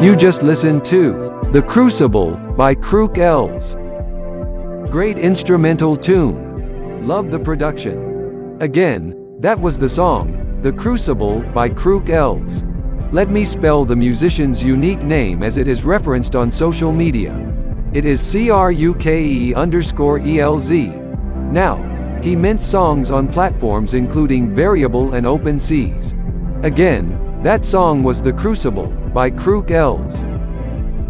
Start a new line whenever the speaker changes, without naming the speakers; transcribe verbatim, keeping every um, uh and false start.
You just listened to The Crucible by Crook Elves. Great instrumental tune. Love the production. Again, that was the song, The Crucible by Crook Elves. Let me spell the musician's unique name as it is referenced on social media. It is C R U K E underscore E L Z. Now, he mints songs on platforms including Variable and OpenSeas. Again, that song was The Crucible by Crook Elves.